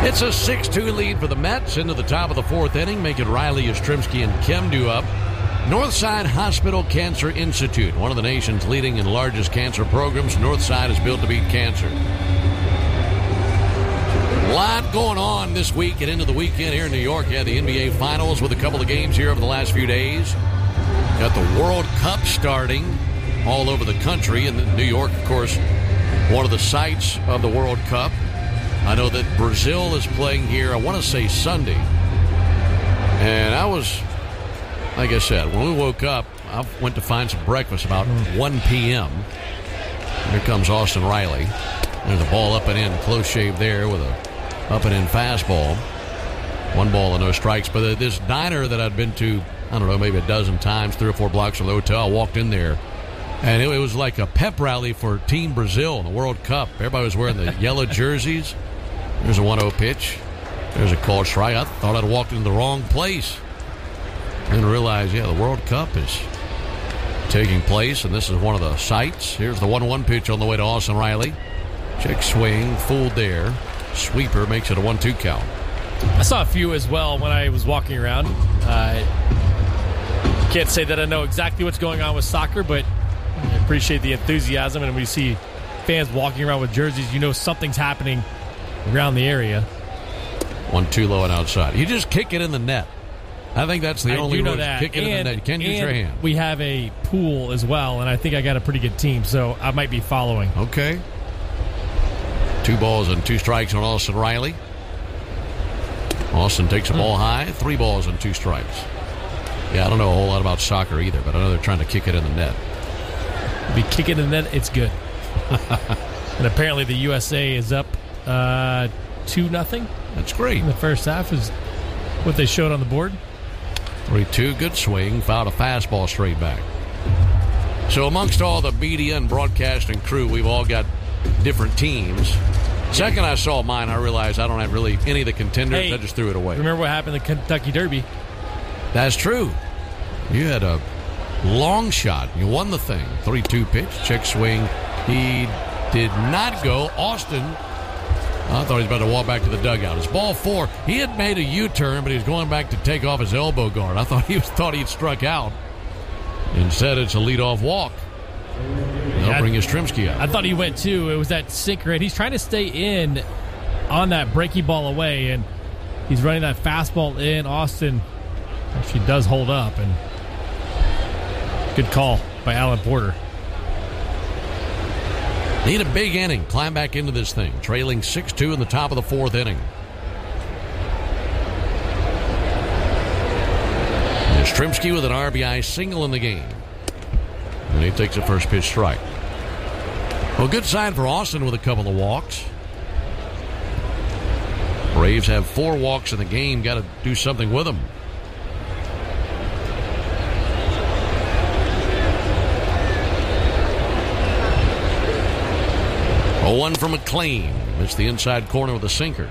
It's a 6-2 lead for the Mets into the top of the fourth inning, making Riley, Yastrzemski, and Kim do up. Northside Hospital Cancer Institute, one of the nation's leading and largest cancer programs. Northside is built to beat cancer. A lot going on this week and into the weekend here in New York. Yeah, the NBA Finals with a couple of games here over the last few days. Got the World Cup starting all over the country. And New York, of course, one of the sites of the World Cup. I know that Brazil is playing here, I want to say Sunday. And I was, like I said, when we woke up, I went to find some breakfast about 1 p.m. Here comes Austin Riley. There's a ball up and in, close shave there with a up and in fastball. 1 ball and no strikes. But this diner that I'd been to, I don't know, maybe a dozen times, 3 or 4 blocks from the hotel, I walked in there. And it was like a pep rally for Team Brazil in the World Cup. Everybody was wearing the yellow jerseys. There's a 1-0 pitch. There's a called strike. I thought I'd walked into the wrong place. And realized, the World Cup is taking place, and this is one of the sites. Here's the 1-1 pitch on the way to Austin Riley. Check swing, fooled there. Sweeper makes it a 1-2 count. I saw a few as well when I was walking around. Can't say that I know exactly what's going on with soccer, but I appreciate the enthusiasm. And when we see fans walking around with jerseys, you know something's happening around the area. 1-2 low and outside. You just kick it in the net. I think that's the only rule. Kick it in the net. You can't use your hand. We have a pool as well, and I think I got a pretty good team, so I might be following. Okay. 2 balls and 2 strikes on Austin Riley. Austin takes a ball high. 3 balls and 2 strikes. Yeah, I don't know a whole lot about soccer either, but I know they're trying to kick it in the net. If you kick it in the net, it's good. And apparently the USA is up 2-0. That's great. In the first half is what they showed on the board. 3-2, good swing. Fouled a fastball straight back. So amongst all the media and broadcasting crew, we've all got different teams. Second I saw mine, I realized I don't have really any of the contenders. Hey, I just threw it away. Remember what happened in the Kentucky Derby? That's true. You had a long shot. You won the thing. 3-2 pitch, check swing. He did not go. Austin, I thought he was about to walk back to the dugout. It's ball 4. He had made a U-turn, but he was going back to take off his elbow guard. I thought he'd struck out. Instead, it's a leadoff walk. They'll bring Yastrzemski out. I thought he went too. It was that sinker, and he's trying to stay in on that breaking ball away, and he's running that fastball in. Austin actually does hold up, and good call by Alan Porter. Need a big inning. Climb back into this thing. Trailing 6-2 in the top of the 4th inning. Yastrzemski with an RBI single in the game. And he takes a first pitch strike. Well, good sign for Austin with a couple of walks. Braves have 4 walks in the game. Got to do something with them. A 1 from McLean. It's the inside corner with a sinker.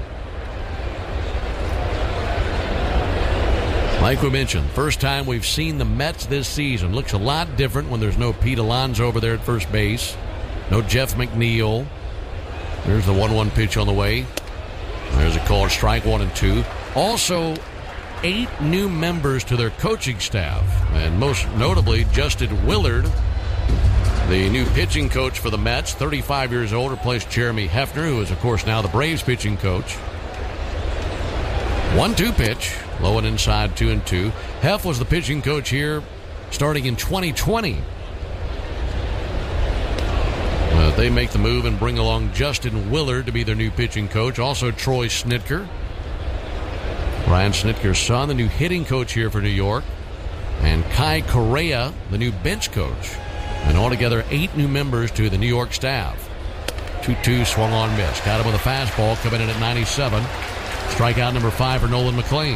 Like we mentioned, first time we've seen the Mets this season. Looks a lot different when there's no Pete Alonso over there at first base. No Jeff McNeil. There's the 1-1 pitch on the way. There's a called strike, 1-2. Also, 8 new members to their coaching staff. And most notably, Justin Willard, the new pitching coach for the Mets, 35 years old, replaced Jeremy Hefner, who is, of course, now the Braves pitching coach. 1-2 pitch, low and inside, 2-2. Hef was the pitching coach here starting in 2020. They make the move and bring along Justin Willard to be their new pitching coach. Also Troy Snitker, Ryan Snitker's son, the new hitting coach here for New York. And Kai Correa, the new bench coach. And altogether 8 new members to the New York staff. 2-2 swung on, miss. Got him with a fastball coming in at 97. Strikeout number 5 for Nolan McLean.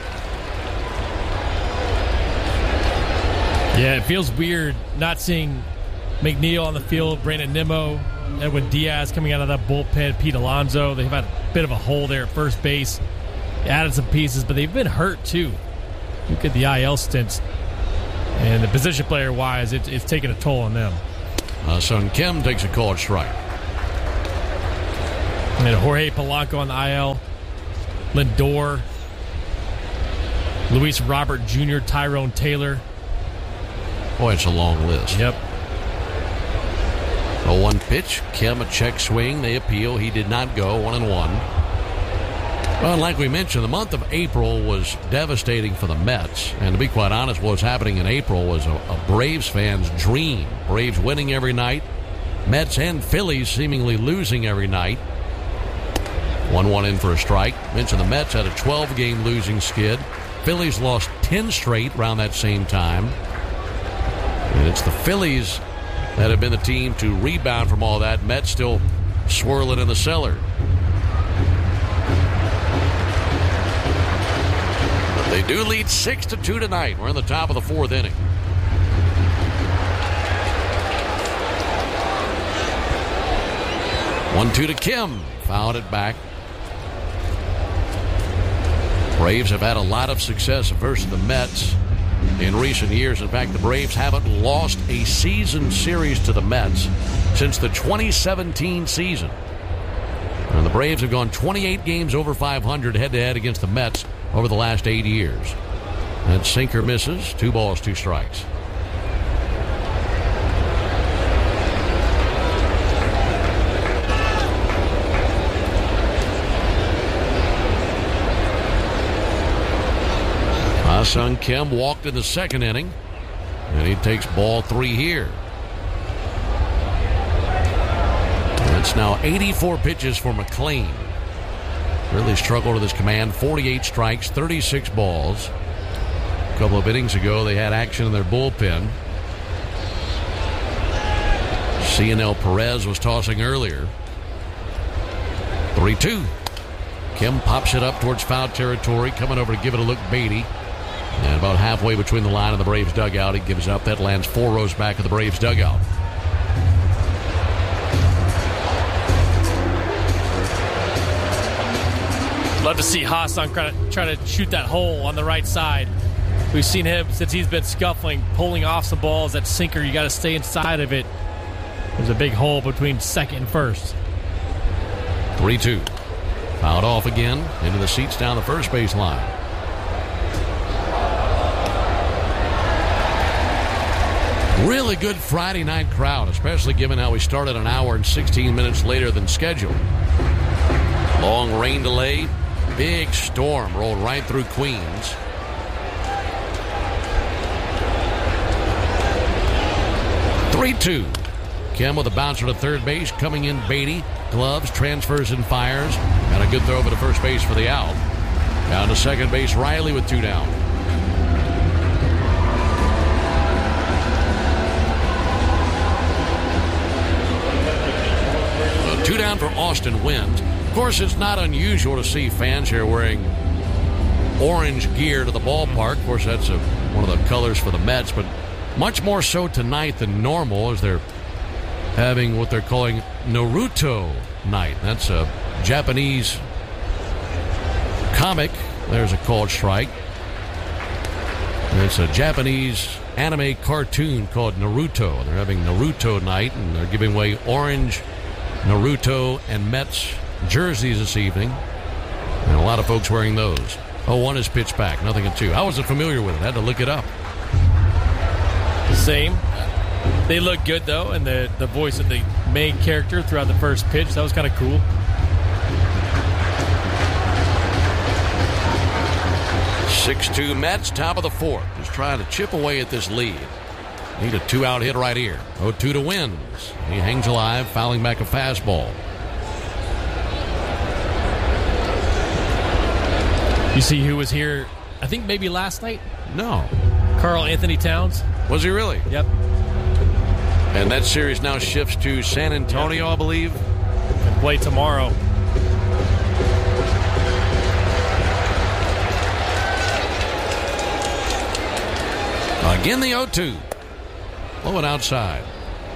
Yeah, it feels weird not seeing McNeil on the field, Brandon Nimmo, Edwin Diaz coming out of that bullpen, Pete Alonso. They've had a bit of a hole there at first base. They added some pieces, but they've been hurt too. Look at the IL stints. And the position player-wise, it's taking a toll on them. Sung Kim takes a called strike. And then Jorge Polanco on the IL. Lindor, Luis Robert Jr., Tyrone Taylor. Boy, it's a long list. Yep. 0-1 pitch. Kim, a check swing. They appeal. He did not go. 1-1. Well, like we mentioned, the month of April was devastating for the Mets. And to be quite honest, what was happening in April was a Braves fan's dream. Braves winning every night. Mets and Phillies seemingly losing every night. 1-1 in for a strike. Mentioned the Mets had a 12-game losing skid. Phillies lost 10 straight around that same time. And it's the Phillies that have been the team to rebound from all that. Mets still swirling in the cellar. But they do lead 6-2 tonight. We're in the top of the fourth inning. One-two to Kim. Fouled it back. Braves have had a lot of success versus the Mets in recent years. In fact, the Braves haven't lost a season series to the Mets since the 2017 season. And the Braves have gone 28 games over 500 head-to-head against the Mets over the last 8 years. And sinker misses. 2 balls, 2 strikes. Ha-Seong Kim walked in the second inning, and he takes ball 3 here. It's now 84 pitches for McLean. Really struggled with his command. 48 strikes, 36 balls. A couple of innings ago, they had action in their bullpen. Cionel Perez was tossing earlier. 3-2. Kim pops it up towards foul territory, coming over to give it a look, Beatty. And about halfway between the line and the Braves dugout, he gives up. That lands 4 rows back of the Braves dugout. Love to see Ha-Seong try to shoot that hole on the right side. We've seen him since he's been scuffling, pulling off some balls. That sinker, you got to stay inside of it. There's a big hole between second and first. 3-2. Fouled off again into the seats down the first base line. Really good Friday night crowd, especially given how we started an hour and 16 minutes later than scheduled. Long rain delay. Big storm rolled right through Queens. Three-2. Kim with a bouncer to third base. Coming in Beatty. Gloves, transfers, and fires. Got a good throw over to first base for the out. Down to second base, Riley with 2 down. So 2 down for Austin Wynns. Of course, it's not unusual to see fans here wearing orange gear to the ballpark. Of course, that's one of the colors for the Mets, but much more so tonight than normal as they're having what they're calling Naruto Night. That's a Japanese comic. There's a called strike. It's a Japanese anime cartoon called Naruto. They're having Naruto Night, and they're giving away orange Naruto and Mets jerseys this evening. And a lot of folks wearing those. 0-1 is pitched back. 0-2. I wasn't familiar with it. I had to look it up. Same. They look good, though, and the voice of the main character throughout the first pitch. That was kind of cool. Six-2 Mets, top of the fourth. Just trying to chip away at this lead. Need a 2-out hit right here. 0-2 to Wynns. He hangs alive, fouling back a fastball. You see who was here, I think maybe last night? No. Karl Anthony Towns. Was he really? Yep. And that series now shifts to San Antonio, I believe. And play tomorrow. Again, the 0-2. Low and outside.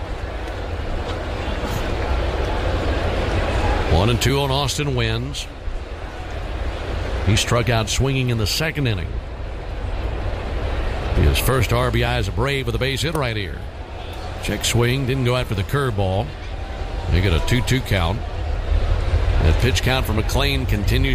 1-2 on Austin Wynns. He struck out swinging in the second inning. His first RBI as a Brave with a base hit right here. Check swing, didn't go after the curveball. They get a 2-2 count. That pitch count for McLean continues